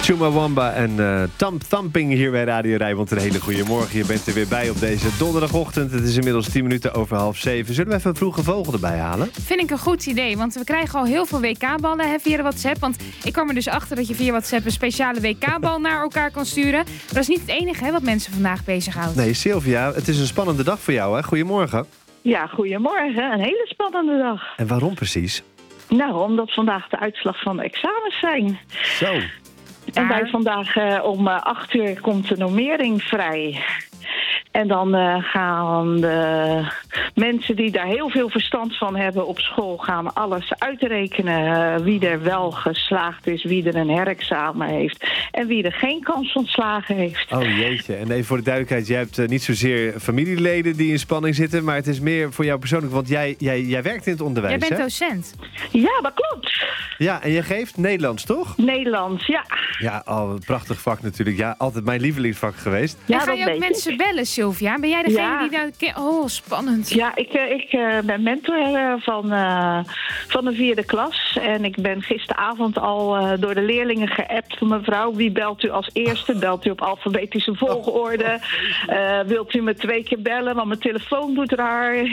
Chumbawamba en Thump Thumping hier bij Radio Rijnmond. Een hele goede morgen. Je bent er weer bij op deze donderdagochtend. Het is inmiddels 10 minuten over 6:30. Zullen we even een vroege vogel erbij halen? Vind ik een goed idee, want we krijgen al heel veel WK-ballen via de WhatsApp. Want ik kwam er dus achter dat je via WhatsApp een speciale WK-bal naar elkaar kan sturen. Maar dat is niet het enige wat mensen vandaag bezighoudt. Nee, Sylvia, het is een spannende dag voor jou, hè? Goedemorgen. Ja, goedemorgen. Een hele spannende dag. En waarom precies? Nou, omdat vandaag de uitslag van de examens zijn. Zo. En bij vandaag om 8 uur komt de normering vrij. En dan gaan de mensen die daar heel veel verstand van hebben op school gaan alles uitrekenen. Wie er wel geslaagd is, wie er een herexamen heeft en wie er geen kans van slagen heeft. Oh jeetje. En even voor de duidelijkheid, jij hebt niet zozeer familieleden die in spanning zitten, maar het is meer voor jou persoonlijk, want jij werkt in het onderwijs, Jij bent hè? docent. Ja, dat klopt. Ja, en je geeft Nederlands, toch? Nederlands, ja. Ja, een prachtig vak natuurlijk. Ja, altijd mijn lievelingsvak geweest. Ja, en ga je ook mensen bellen, Sylvia? Ben jij degene die dat kent? Oh, spannend. Ja, ik ben mentor van de 4e klas. En ik ben gisteravond al door de leerlingen geappt. Mevrouw, wie belt u als eerste? Belt u op alfabetische volgorde? Wilt u me 2 keer bellen? Want mijn telefoon doet raar.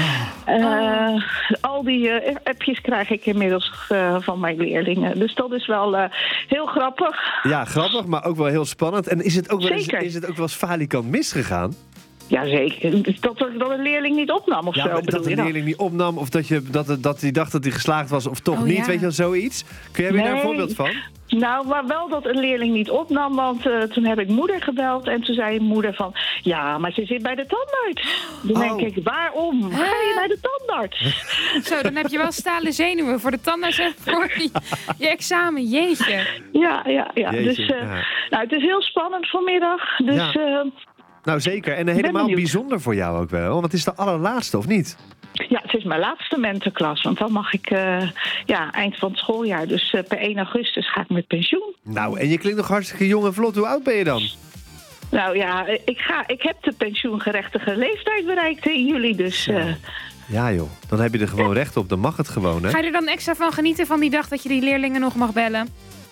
Al die appjes krijg ik inmiddels van mijn leerlingen. Dus dat is wel heel grappig. Ja, grappig, maar ook wel heel spannend. En is het ook wel eens falikant misgegaan? Jazeker. Dat een leerling niet opnam of Ja, zo. dat een leerling niet opnam of dat hij dacht dat hij geslaagd was of toch niet, weet je wel, zoiets. Kun jij daar een voorbeeld van? Nou, maar wel dat een leerling niet opnam, want toen heb ik moeder gebeld en toen zei moeder van, ja, maar ze zit bij de tandarts. Toen denk ik, waarom? Ga je naar de tandarts? Zo, dan heb je wel stalen zenuwen voor de tandarts en voor je examen. Jeetje. Ja. Jeetje, dus Nou, het is heel spannend vanmiddag. Dus, nou, zeker. En helemaal bijzonder voor jou ook wel. Want het is de allerlaatste, of niet? Ja, het is mijn laatste mentorklas. Want dan mag ik eind van het schooljaar. Dus per 1 augustus ga ik met pensioen. Nou, en je klinkt nog hartstikke jong en vlot. Hoe oud ben je dan? Nou ja, ik heb de pensioengerechtige leeftijd bereikt in juli. Dus... Ja joh, dan heb je er gewoon recht op. Dan mag het gewoon, hè? Ga je er dan extra van genieten van die dag dat je die leerlingen nog mag bellen?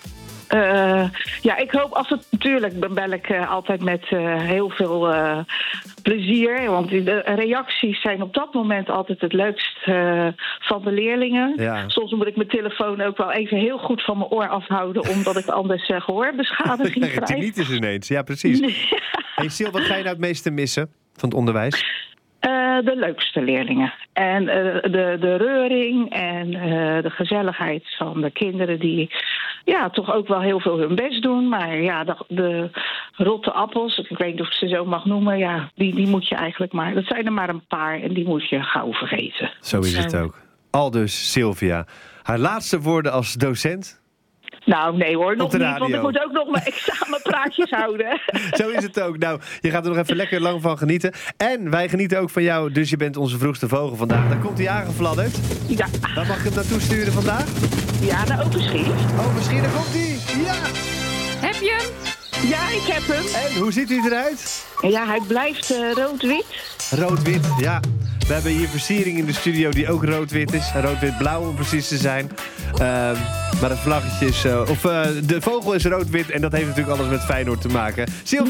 Ja, ik hoop natuurlijk bel ik altijd met heel veel plezier. Want de reacties zijn op dat moment altijd het leukst van de leerlingen. Ja. Soms moet ik mijn telefoon ook wel even heel goed van mijn oor afhouden, omdat ik anders gehoorbeschadiging krijg. Tinnitus ineens, ja precies. Ja. Hey Sil, wat ga je nou het meeste missen van het onderwijs? De leukste leerlingen. En de reuring en de gezelligheid van de kinderen die toch ook wel heel veel hun best doen. Maar ja, de rotte appels, ik weet niet of ik ze zo mag noemen, die moet je eigenlijk maar. Dat zijn er maar een paar en die moet je gauw vergeten. Zo is het ook. Aldus Sylvia. Haar laatste woorden als docent? Nou, nee hoor, nog niet, want ik moet ook nog mijn examenpraatjes houden. Zo is het ook. Nou, je gaat er nog even lekker lang van genieten. En wij genieten ook van jou, dus je bent onze vroegste vogel vandaag. Daar komt hij aangefladderd. Ja. Waar mag ik hem naartoe sturen vandaag? Ja, naar Overschie. Overschie, daar komt hij. Ja! Heb je hem? Ja, ik heb hem. En hoe ziet hij eruit? Ja, hij blijft rood-wit. Rood-wit, ja. We hebben hier versiering in de studio die ook rood-wit is. Rood-wit-blauw om precies te zijn. Maar het vlaggetje is... de vogel is rood-wit en dat heeft natuurlijk alles met Feyenoord te maken.